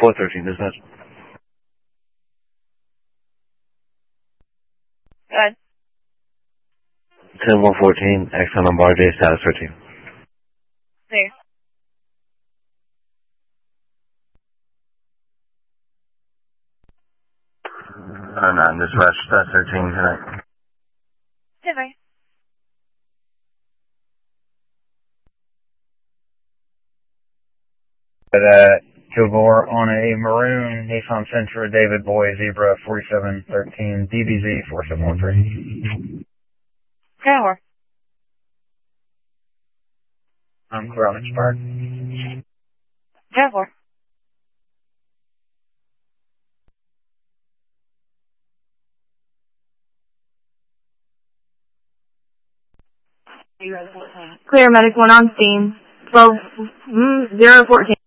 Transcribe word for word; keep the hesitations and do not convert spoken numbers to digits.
four thirteen, dispatch. Good. ten one fourteen, Exxon on bar J, status thirteen. Clear. Uh, nine, dispatch, status thirteen tonight. Never. Uh, Kilgore on a maroon Nissan Sentra David Boy Zebra forty-seven thirteen D B Z four seven one three. Tower. I'm clear on expired. Tower. Clear, medic one on scene. twelve, mm, zero fourteen.